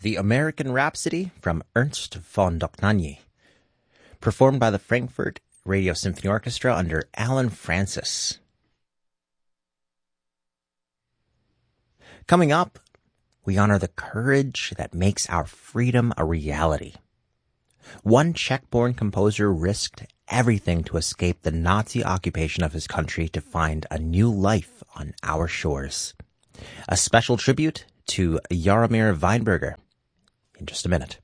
The American Rhapsody from Ernst von Dohnanyi, performed by the Frankfurt Radio Symphony Orchestra under Alan Francis. Coming up, we honor the courage that makes our freedom a reality. One Czech-born composer risked everything to escape the Nazi occupation of his country to find a new life on our shores. A special tribute to Jaromír Weinberger in just a minute.